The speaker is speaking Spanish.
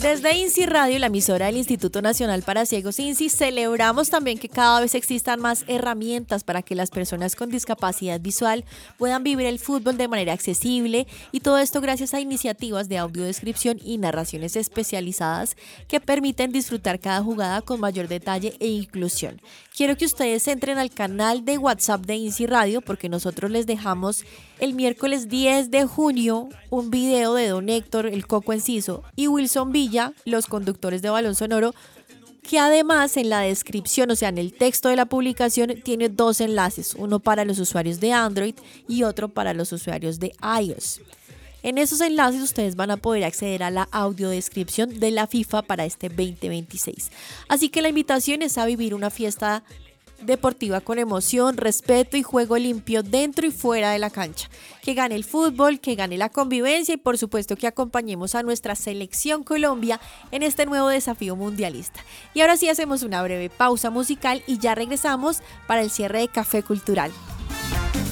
Desde INSI Radio, la emisora del Instituto Nacional para Ciegos INSI, celebramos también que cada vez existan más herramientas para que las personas con discapacidad visual puedan vivir el fútbol de manera accesible, y todo esto gracias a iniciativas de audiodescripción y narraciones especializadas que permiten disfrutar cada jugada con mayor detalle e inclusión. Quiero que ustedes entren al canal de WhatsApp de INSI Radio, porque nosotros les dejamos el miércoles 10 de junio un video de Don Héctor, el Coco Enciso, y Wilson Villa, los conductores de Balón Sonoro, que además en la descripción, o sea, en el texto de la publicación, tiene dos enlaces, uno para los usuarios de Android y otro para los usuarios de iOS. En esos enlaces ustedes van a poder acceder a la audiodescripción de la FIFA para este 2026. Así que la invitación es a vivir una fiesta deportiva con emoción, respeto y juego limpio dentro y fuera de la cancha. Que gane el fútbol, que gane la convivencia y por supuesto que acompañemos a nuestra selección Colombia en este nuevo desafío mundialista. Y ahora sí hacemos una breve pausa musical y ya regresamos para el cierre de Café Cultural.